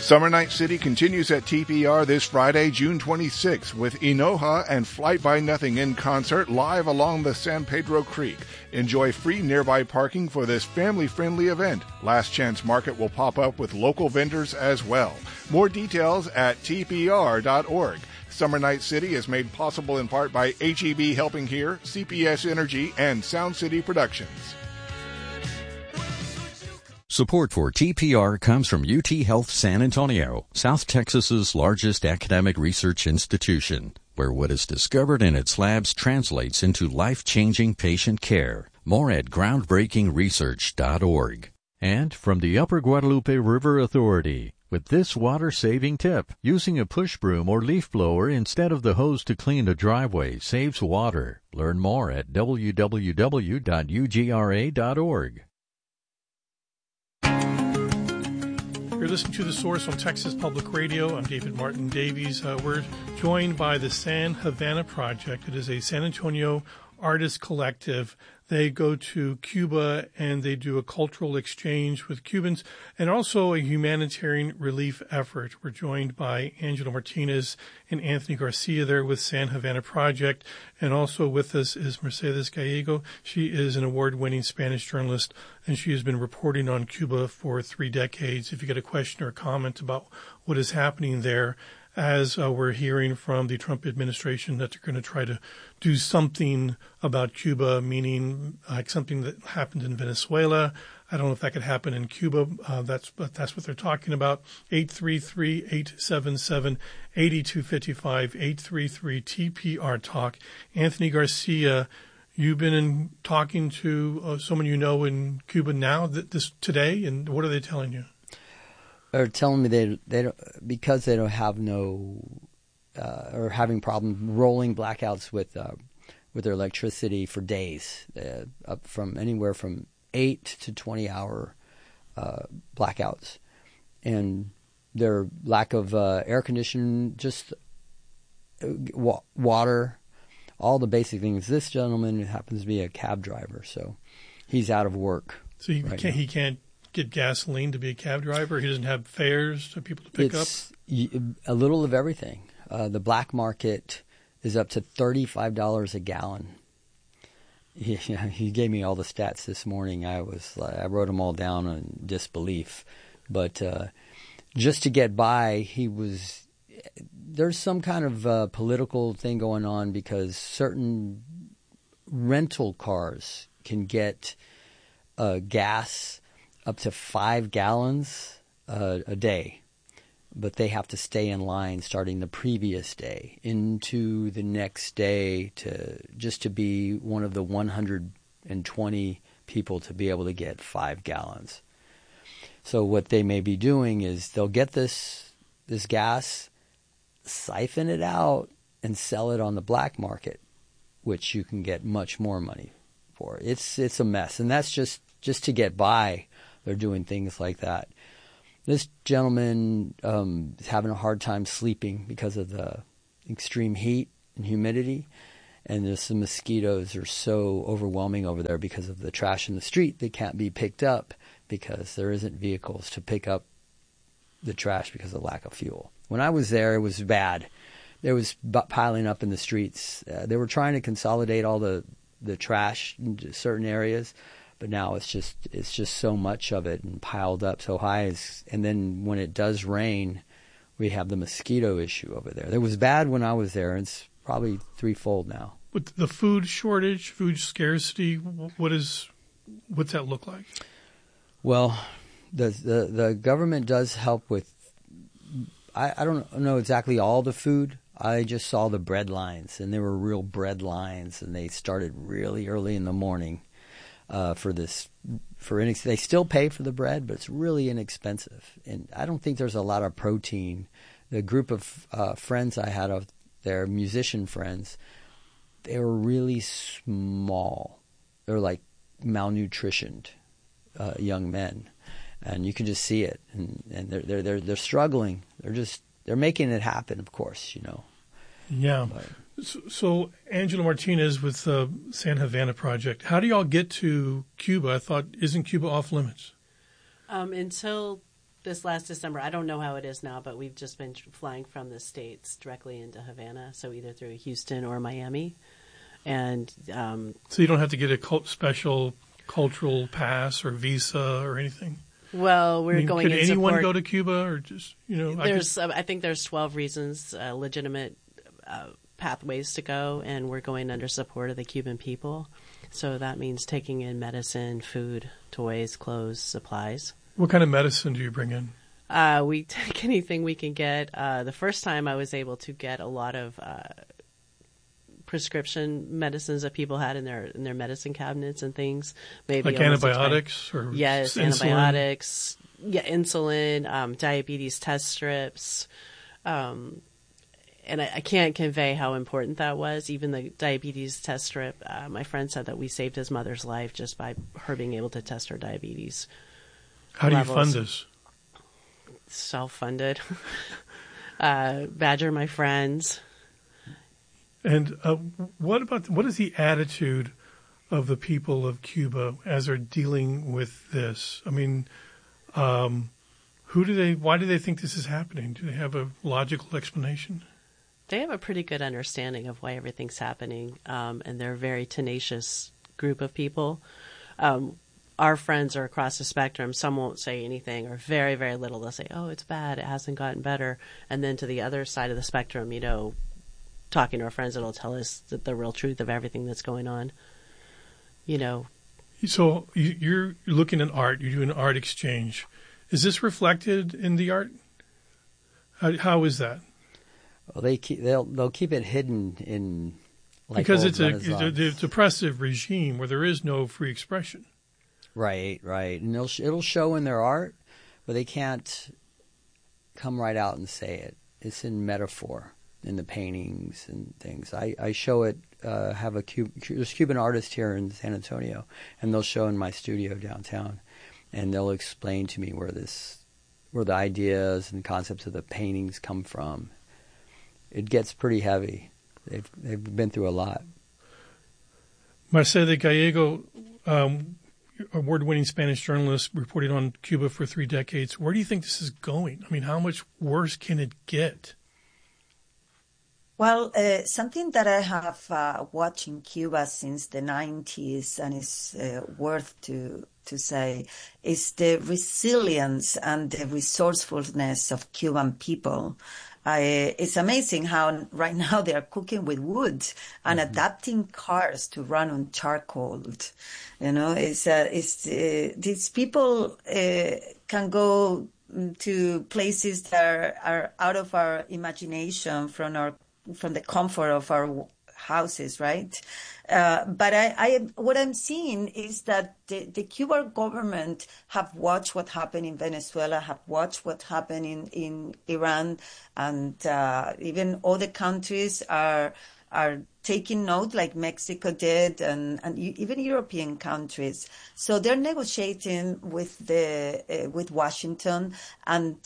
Summer Night City continues at TPR this Friday, June 26th, with Inoha and Flight by Nothing in concert live along the San Pedro Creek. Enjoy free nearby parking for this family-friendly event. Last Chance Market will pop up with local vendors as well. More details at tpr.org. Summer Night City is made possible in part by HEB Helping Here, CPS Energy, and Sound City Productions. Support for TPR comes from UT Health San Antonio, South Texas's largest academic research institution, where what is discovered in its labs translates into life-changing patient care. More at groundbreakingresearch.org. And from the Upper Guadalupe River Authority, with this water-saving tip, using a push broom or leaf blower instead of the hose to clean a driveway saves water. Learn more at www.ugra.org. You're listening to The Source on Texas Public Radio. I'm David Martin Davies. We're joined by the San Havana Project. It is a San Antonio artist collective. They go to Cuba and they do a cultural exchange with Cubans and also a humanitarian relief effort. We're joined by Angela Martinez and Anthony Garcia there with San Havana Project. And also with us is Mercedes Gallego. She is an award-winning Spanish journalist and she has been reporting on Cuba for 3 decades. If you get a question or a comment about what is happening there, as we're hearing from the Trump administration that they're going to try to do something about Cuba, meaning like something that happened in Venezuela. I don't know if that could happen in Cuba. That's what they're talking about. 833-877-8255, 833-TPR-TALK. Anthony Garcia, you've been talking to someone you know in Cuba now today, and what are they telling you? They're telling me they don't, because they don't have or having problems rolling blackouts with their electricity for days, up from anywhere from 8 to 20 hour blackouts, and their lack of air conditioning, just water, all the basic things. This gentleman happens to be a cab driver, so he's out of work. So he can't get gasoline to be a cab driver? He doesn't have fares for people to pick up? A little of everything. The black market is up to $35 a gallon. He gave me all the stats this morning. I wrote them all down in disbelief. But just to get by, there's some kind of political thing going on because certain rental cars can get gas up to 5 gallons a day, but they have to stay in line starting the previous day into the next day to be one of the 120 people to be able to get 5 gallons. So what they may be doing is they'll get this gas, siphon it out, and sell it on the black market, which you can get much more money for. It's a mess, and that's just to get by. They're doing things like that. This gentleman is having a hard time sleeping because of the extreme heat and humidity, and the mosquitoes are so overwhelming over there because of the trash in the street that can't be picked up because there isn't vehicles to pick up the trash because of lack of fuel. When I was there, it was bad. There was piling up in the streets. They were trying to consolidate all the trash into certain areas. But now it's just so much of it and piled up so high. And then when it does rain, we have the mosquito issue over there. It was bad when I was there, and it's probably threefold now. With the food shortage, food scarcity, what's that look like? Well, the government does help with. I don't know exactly all the food. I just saw the bread lines, and there were real bread lines, and they started really early in the morning. They still pay for the bread, but it's really inexpensive. And I don't think there's a lot of protein. The group of friends I had out there, musician friends, they were really small. They're like malnutritioned young men, and you can just see it. And they're struggling. They're making it happen, of course, Yeah. But, So Angela Martinez with the San Havana Project, how do y'all get to Cuba? I thought, isn't Cuba off limits? Until this last December. I don't know how it is now, but we've just been flying from the States directly into Havana, so either through Houston or Miami. And so you don't have to get a special cultural pass or visa or anything? Well, we're going in support. Could anyone go to Cuba or just, I think there's 12 reasons, legitimate pathways to go, and we're going under support of the Cuban people. So that means taking in medicine, food, toys, clothes, supplies. What kind of medicine do you bring in? We take anything we can get. The first time I was able to get a lot of prescription medicines that people had in their medicine cabinets and things. Maybe like antibiotics or yes, insulin? Antibiotics, insulin, diabetes test strips. And I can't convey how important that was. Even the diabetes test strip, my friend said that we saved his mother's life just by her being able to test her diabetes. How do you fund this? Self-funded. Badger my friends. And what is the attitude of the people of Cuba as they're dealing with this? I mean, why do they think this is happening? Do they have a logical explanation? They have a pretty good understanding of why everything's happening, and they're a very tenacious group of people. Our friends are across the spectrum. Some won't say anything or very, very little. They'll say, oh, it's bad. It hasn't gotten better. And then to the other side of the spectrum, talking to our friends, it'll tell us the real truth of everything that's going on. So you're looking at art. You're doing an art exchange. Is this reflected in the art? How is that? Well, they'll keep it hidden in because it's a oppressive regime where there is no free expression. Right, and it'll show in their art, but they can't come right out and say it. It's in metaphor in the paintings and things. I show it. Have there's Cuban artists here in San Antonio, and they'll show in my studio downtown, and they'll explain to me where the ideas and concepts of the paintings come from. It gets pretty heavy. They've been through a lot. Mercedes Gallego, award-winning Spanish journalist, reported on Cuba for 3 decades. Where do you think this is going? I mean, how much worse can it get? Well, something that I have watched in Cuba since the 90s and is worth to say is the resilience and the resourcefulness of Cuban people. It's amazing how right now they are cooking with wood and adapting cars to run on charcoal. These people can go to places that are out of our imagination from the comfort of our houses, right? But what I'm seeing is that the Cuban government have watched what happened in Venezuela, have watched what happened in Iran, and even other countries are taking note, like Mexico did, and even European countries. So they're negotiating with Washington, and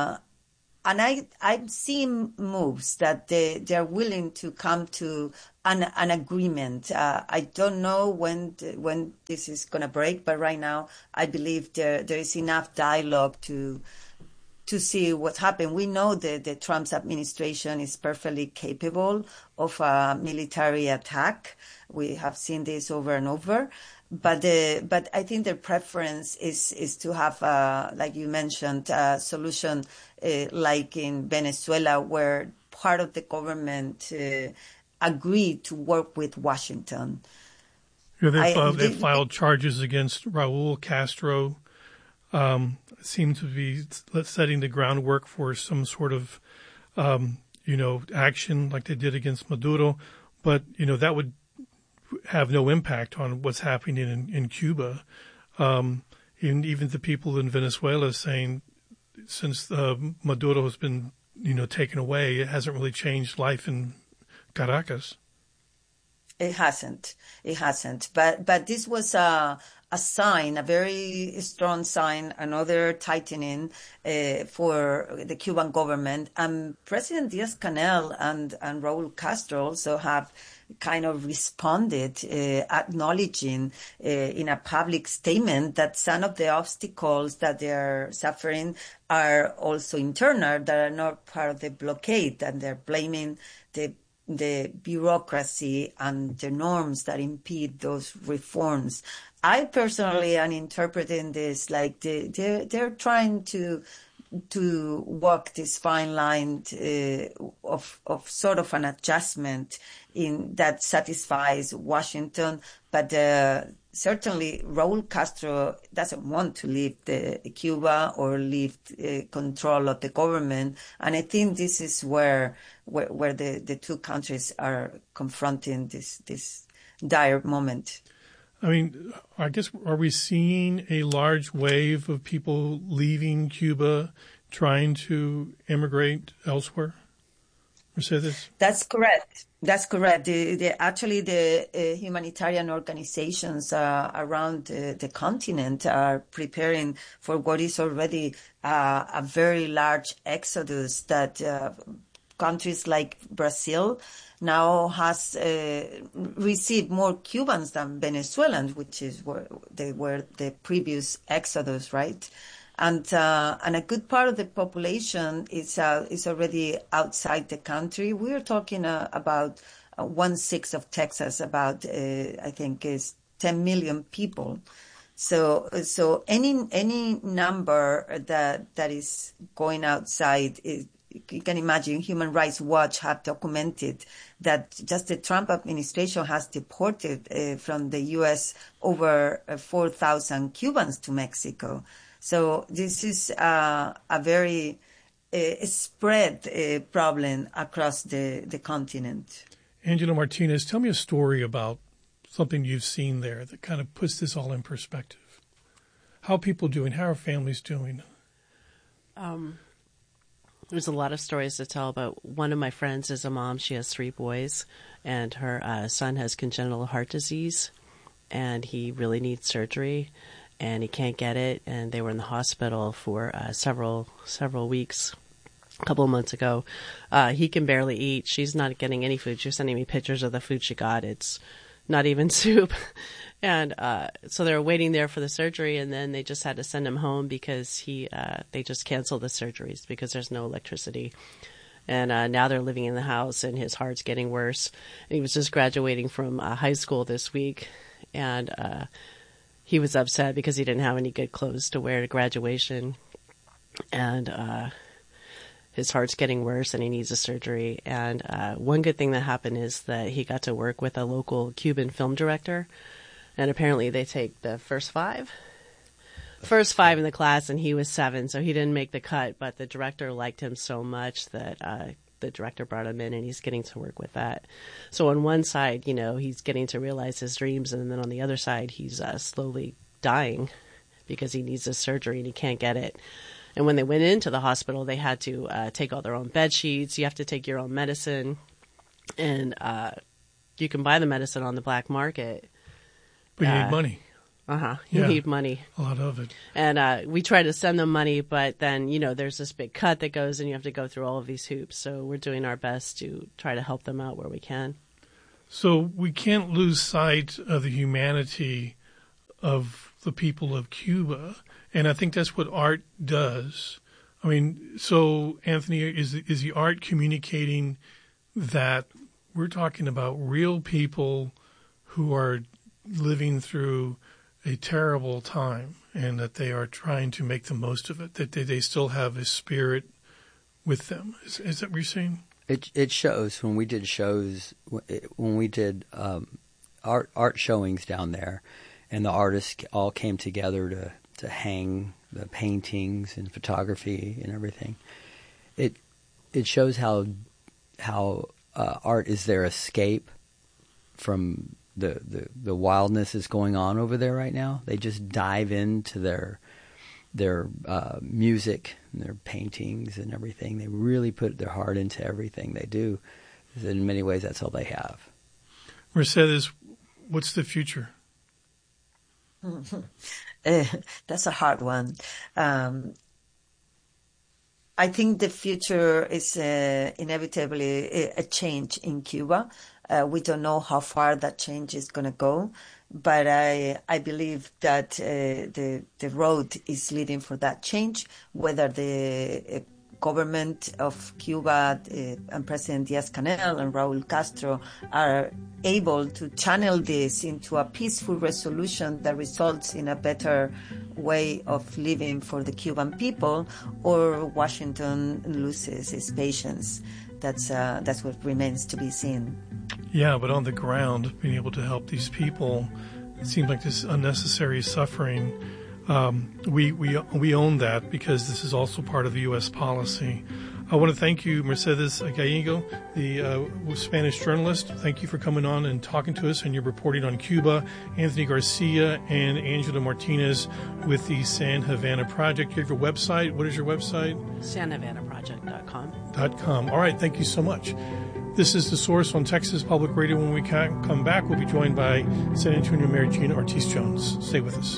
I'm seeing moves that they're willing to come to an agreement. I don't know when this is going to break, but right now I believe there is enough dialogue to see what's happened. We know that the Trump's administration is perfectly capable of a military attack. We have seen this over and over. But I think their preference is to have, like you mentioned, a solution like in Venezuela, where part of the government agreed to work with Washington. Yeah, they filed charges against Raul Castro. Seem to be setting the groundwork for some sort of, action like they did against Maduro. But, that would have no impact on what's happening in Cuba. Even the people in Venezuela saying since Maduro has been, taken away, it hasn't really changed life in Caracas. It hasn't. But this was a sign, a very strong sign, another tightening for the Cuban government. And President Diaz-Canel and Raul Castro also have kind of responded, acknowledging in a public statement that some of the obstacles that they are suffering are also internal, that are not part of the blockade, and they're blaming the bureaucracy and the norms that impede those reforms. I personally am interpreting this like they're trying to walk this fine line of sort of an adjustment in that satisfies Washington, but certainly Raul Castro doesn't want to leave Cuba or leave control of the government, and I think this is where the two countries are confronting this dire moment. I mean, I guess, are we seeing a large wave of people leaving Cuba, trying to immigrate elsewhere? Mercedes? That's correct. Actually, the humanitarian organizations around the continent are preparing for what is already a very large exodus that countries like Brazil now has received more Cubans than Venezuelans, which is where they were the previous exodus, right? And a good part of the population is already outside the country. We are talking about 1/6 of Texas, about I think is 10 million people. So any number that is going outside is. You can imagine Human Rights Watch have documented that just the Trump administration has deported from the U.S. over 4,000 Cubans to Mexico. So this is a very spread problem across the continent. Angela Martinez, tell me a story about something you've seen there that kind of puts this all in perspective. How are people doing? How are families doing? There's a lot of stories to tell about. One of my friends is a mom. She has 3 boys, and her son has congenital heart disease, and he really needs surgery, and he can't get it. And they were in the hospital for several weeks. A couple of months ago. He can barely eat. She's not getting any food. She's sending me pictures of the food she got. It's not even soup. And so they were waiting there for the surgery, and then they just had to send him home because they just canceled the surgeries because there's no electricity. And now they're living in the house, and his heart's getting worse. And he was just graduating from high school this week, and he was upset because he didn't have any good clothes to wear to graduation. And his heart's getting worse, and he needs a surgery. And one good thing that happened is that he got to work with a local Cuban film director. And apparently they take the first five in the class, and he was 7, so he didn't make the cut. But the director liked him so much that the director brought him in, and he's getting to work with that. So on one side, he's getting to realize his dreams, and then on the other side, he's slowly dying because he needs this surgery and he can't get it. And when they went into the hospital, they had to take all their own bed sheets. You have to take your own medicine, and you can buy the medicine on the black market. But you need money. You need money. A lot of it. And we try to send them money, but then, there's this big cut that goes, and you have to go through all of these hoops. So we're doing our best to try to help them out where we can. So we can't lose sight of the humanity of the people of Cuba. And I think that's what art does. I mean, so Anthony, is the art communicating that we're talking about real people who are living through a terrible time, and that they are trying to make the most of it, that they still have a spirit with them? Is that what you're saying? It shows when we did shows, when we did art showings down there, and the artists all came together to hang the paintings and photography and everything. It shows how art is their escape from the wildness is going on over there right now. They just dive into their music and their paintings and everything. They really put their heart into everything they do. In many ways, that's all they have. Mercedes, what's the future? That's a hard one. I think the future is inevitably a change in Cuba. We don't know how far that change is going to go, but I believe that the road is leading for that change, whether the government of Cuba and President Díaz-Canel and Raúl Castro are able to channel this into a peaceful resolution that results in a better way of living for the Cuban people, or Washington loses its patience. That's what remains to be seen. Yeah, but on the ground, being able to help these people, it seems like this unnecessary suffering. We own that because this is also part of the U.S. policy. I want to thank you, Mercedes Gallego, the Spanish journalist. Thank you for coming on and talking to us and your reporting on Cuba. Anthony Garcia and Angela Martinez with the San Havana Project. You have your website. What is your website? SanHavanaProject.com. All right. Thank you so much. This is The Source on Texas Public Radio. When we come back, we'll be joined by San Antonio Mayor Gina Ortiz-Jones. Stay with us.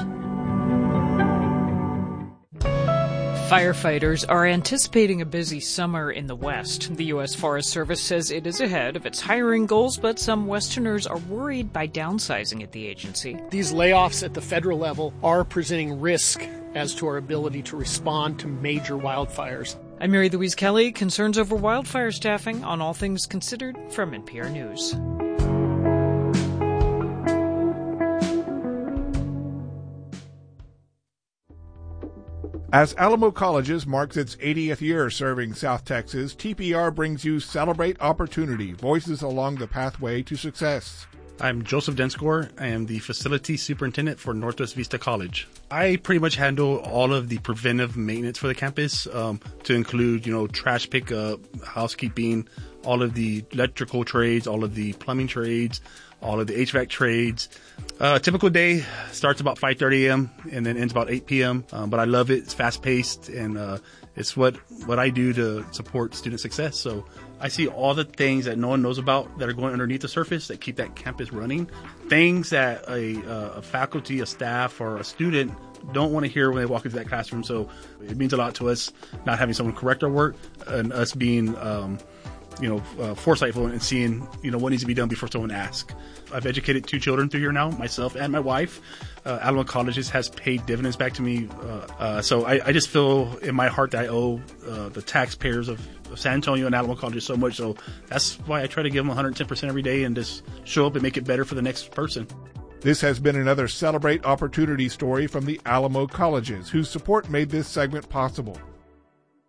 Firefighters are anticipating a busy summer in the West. The U.S. Forest Service says it is ahead of its hiring goals, but some Westerners are worried by downsizing at the agency. These layoffs at the federal level are presenting risk as to our ability to respond to major wildfires. I'm Mary Louise Kelly. Concerns over wildfire staffing on All Things Considered from NPR News. As Alamo Colleges marks its 80th year serving South Texas, TPR brings you Celebrate Opportunity, Voices Along the Pathway to Success. I'm Joseph Denskor. I am the Facility Superintendent for Northwest Vista College. I pretty much handle all of the preventive maintenance for the campus, to include, trash pickup, housekeeping, all of the electrical trades, all of the plumbing trades, all of the HVAC trades. Typical day starts about 5:30 a.m. and then ends about 8 p.m. But I love it. It's fast paced, and it's what I do to support student success. So I see all the things that no one knows about that are going underneath the surface that keep that campus running. Things that a faculty, a staff, or a student don't want to hear when they walk into that classroom. So it means a lot to us not having someone correct our work and us being foresightful and seeing, what needs to be done before someone asks. I've educated 2 children through here now, myself and my wife. Alamo Colleges has paid dividends back to me. So I just feel in my heart that I owe the taxpayers of San Antonio and Alamo Colleges so much. So that's why I try to give them 110% every day and just show up and make it better for the next person. This has been another Celebrate Opportunity story from the Alamo Colleges, whose support made this segment possible.